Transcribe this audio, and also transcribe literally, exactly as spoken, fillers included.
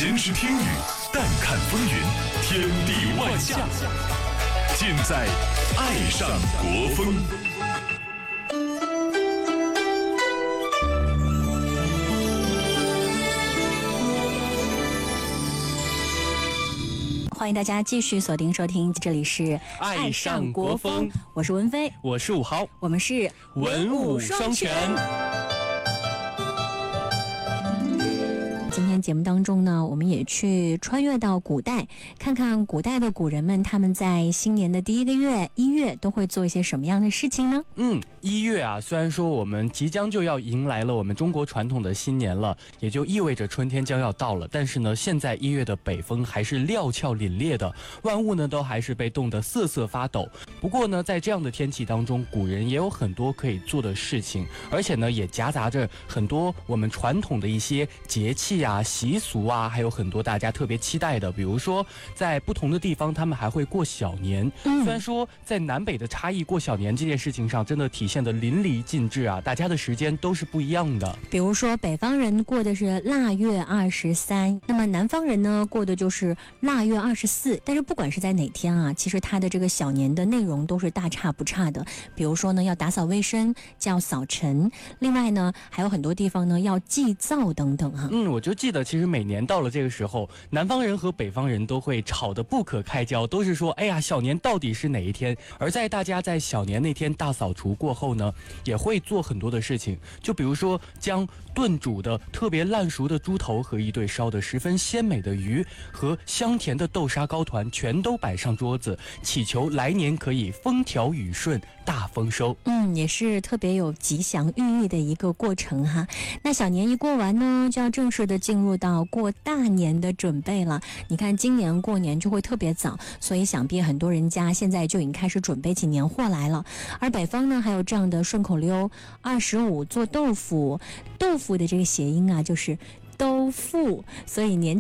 闲时听雨，淡看风云，天地万象，尽在爱上国风。 欢迎大家继续锁定收听，这里是爱上国风， 我是文飞， 我是武豪， 我们是文武双全。 今天节目当中呢，我们也去穿越到古代，看看古代的古人们他们在新年的第一个月一月都会做一些什么样的事情呢？ 嗯，一月啊，虽然说我们即将就要迎来了我们中国传统的新年了，也就意味着春天将要到了，但是呢，现在一月的北风还是料峭凛冽的，万物呢都还是被冻得瑟瑟发抖。不过呢，在这样的天气当中，古人也有很多可以做的事情，而且呢，也夹杂着很多我们传统的一些节气啊、习俗啊，还有很多大家特别期待的，比如说在不同的地方他们还会过小年、嗯、虽然说在南北的差异，过小年这件事情上真的体现得淋漓尽致啊，大家的时间都是不一样的。 比如说北方人过的是腊月二十三，那么南方人呢过的就是腊月二十四，但是不管是在哪天啊，其实他的这个小年的内容都是大差不差的。比如说呢，要打扫卫生，叫扫尘，另外呢还有很多地方呢要祭灶等等哈、啊。 嗯，我就记得其实每年到了这个时候，南方人和北方人都会吵得不可开交，都是说哎呀，小年到底是哪一天？而在大家在小年那天大扫除过后呢，也会做很多的事情，就比如说将炖煮的特别烂熟的猪头和一对烧得十分鲜美的鱼和香甜的豆沙糕团全都摆上桌子，祈求来年可以风调雨顺，大丰收。 嗯，也是特别有吉祥寓意的一个过程哈。那小年一过完呢，就要正式的进入到过大年的准备了。你看今年过年就会特别早，所以想必很多人家现在就已经开始准备起年货来了。而北方呢还有这样的顺口溜，二十五做豆腐，豆腐的这个谐音啊就是兜富，所以年